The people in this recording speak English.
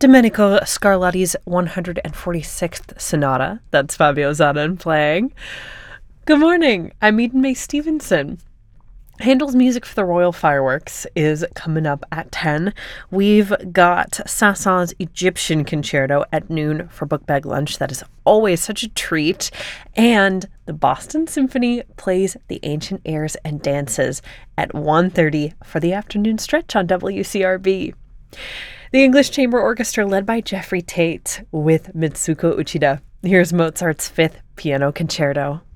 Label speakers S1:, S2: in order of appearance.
S1: Domenico Scarlatti's 146th Sonata. That's Fabio Zannon playing. Good morning, I'm Eden May Stevenson. Handel's music for the Royal Fireworks is coming up at 10. We've got Saint-Saëns' Egyptian Concerto at noon for book bag lunch. That is always such a treat. And the Boston Symphony plays the Ancient Airs and Dances at 1:30 for the afternoon stretch on WCRB. The English Chamber Orchestra led by Jeffrey Tate with Mitsuko Uchida. Here's Mozart's Fifth Piano Concerto.